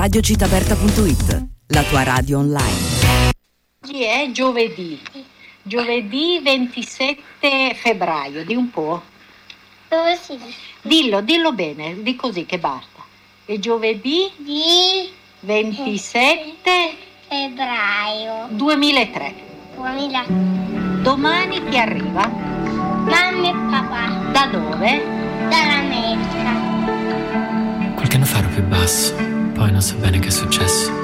radiocitaberta.it, la tua radio online. Oggi è giovedì 27 febbraio, di un po'. Dove si dice? Dillo bene, di così che basta. È giovedì Di 27 febbraio 2003. 2000. Domani chi arriva? Mamma e papà Da dove? dall'America. Qualche anno fa ero più basso, poi non so bene che è successo.